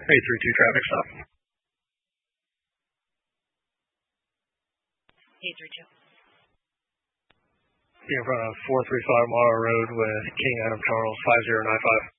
832 traffic stop. 832. In front of 435 Morrow Road with King Adam Charles 5095.